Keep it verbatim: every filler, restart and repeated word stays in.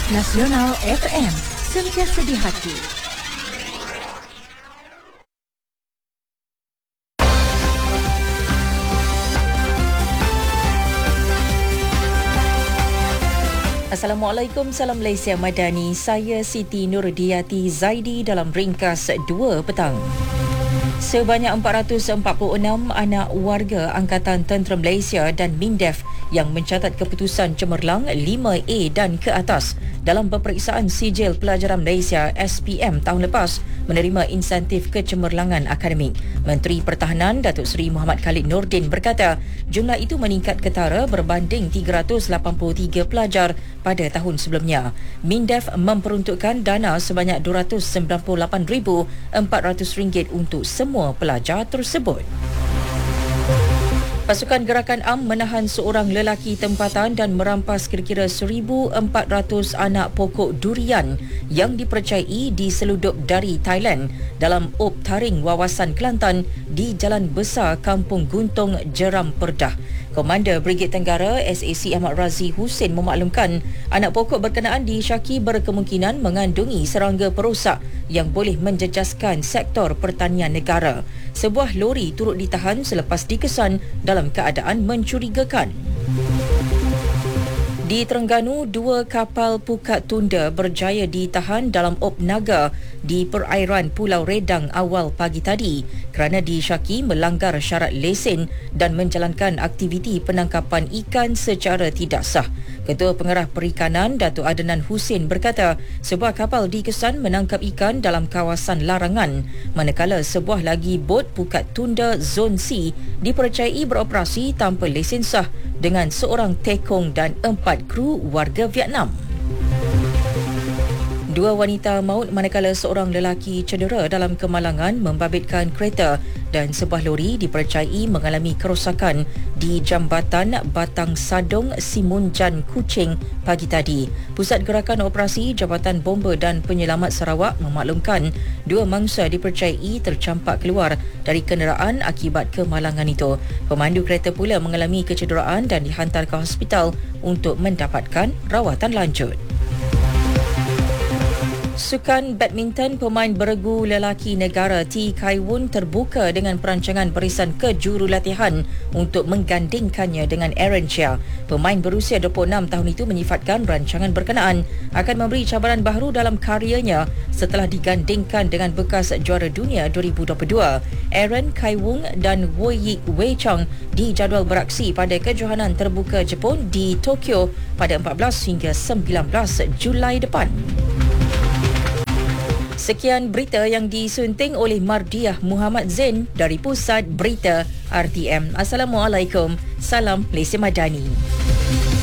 Nasional F M, sentiasa di hati. Assalamualaikum, salam Malaysia Madani. Saya Siti Nurdiati Zaidi dalam ringkas dua petang. Sebanyak empat ratus empat puluh enam anak warga Angkatan Tentera Malaysia dan MINDEF yang mencatat keputusan cemerlang lima A dan ke atas dalam peperiksaan sijil pelajaran Malaysia S P M tahun lepas menerima insentif kecemerlangan akademik. Menteri Pertahanan Datuk Seri Muhammad Khalid Nordin berkata jumlah itu meningkat ketara berbanding tiga ratus lapan puluh tiga pelajar pada tahun sebelumnya. MINDEF memperuntukkan dana sebanyak dua ratus sembilan puluh lapan ribu empat ratus ringgit untuk semua pelajar tersebut. Pasukan Gerakan A M menahan seorang lelaki tempatan dan merampas kira-kira seribu empat ratus anak pokok durian yang dipercayai diseludup dari Thailand dalam op taring Wawasan Kelantan di Jalan Besar Kampung Guntung, Jeram Perdah. Komander Brigade Tenggara S A C Ahmad Razi Hussein memaklumkan anak pokok berkenaan disyaki berkemungkinan mengandungi serangga perosak yang boleh menjejaskan sektor pertanian negara. Sebuah lori turut ditahan selepas dikesan dalam keadaan mencurigakan. Di Terengganu, dua kapal pukat tunda berjaya ditahan dalam op naga di perairan Pulau Redang awal pagi tadi kerana disyaki melanggar syarat lesen dan menjalankan aktiviti penangkapan ikan secara tidak sah. Ketua Pengarah Perikanan Datuk Adnan Hussein berkata sebuah kapal dikesan menangkap ikan dalam kawasan larangan, manakala sebuah lagi bot pukat tunda Zon C dipercayai beroperasi tanpa lesen sah dengan seorang tekong dan empat kru warga Vietnam. Dua wanita maut manakala seorang lelaki cedera dalam kemalangan membabitkan kereta dan sebuah lori dipercayai mengalami kerosakan di Jambatan Batang Sadong, Simunjan, Kuching pagi tadi. Pusat Gerakan Operasi Jabatan Bomba dan Penyelamat Sarawak memaklumkan dua mangsa dipercayai tercampak keluar dari kenderaan akibat kemalangan itu. Pemandu kereta pula mengalami kecederaan dan dihantar ke hospital untuk mendapatkan rawatan lanjut. Sukan badminton, pemain beregu lelaki negara T. Kai Woon terbuka dengan perancangan barisan kejurulatihan untuk menggandingkannya dengan Aaron Chia. Pemain berusia dua puluh enam tahun itu menyifatkan rancangan berkenaan akan memberi cabaran baru dalam karyanya setelah digandingkan dengan bekas juara dunia dua ribu dua puluh dua. Aaron, Kai Woon dan Woi Yik Wei Chong dijadual beraksi pada kejohanan terbuka Jepun di Tokyo pada empat belas hingga sembilan belas Julai depan. Sekian berita yang disunting oleh Mardiah Muhammad Zain dari Pusat Berita R T M. Assalamualaikum. Salam Malaysia Madani.